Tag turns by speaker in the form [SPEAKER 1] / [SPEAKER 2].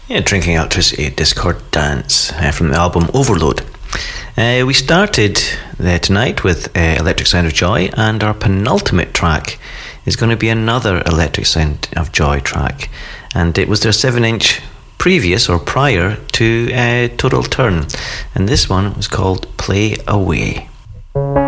[SPEAKER 1] Yeah, Drinking Electricity, Discord Dance from the album Overload. We started tonight with Electric Sound of Joy, and our penultimate track is going to be another Electric Sound of Joy track, and it was their 7-inch previous or prior to Total Turn, and this one was called Play Away.